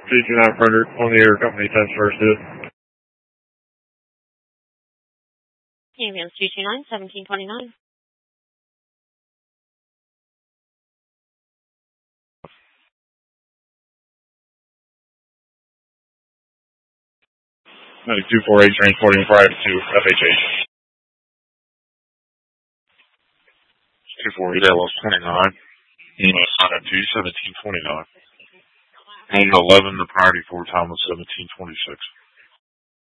329 Frederick, on the air company 10 first hit. Ambulance 229, 1729. Medic 248 transporting private to FHH. 248 LS 29. EMS 902 1729. 11, the priority for time was 1726.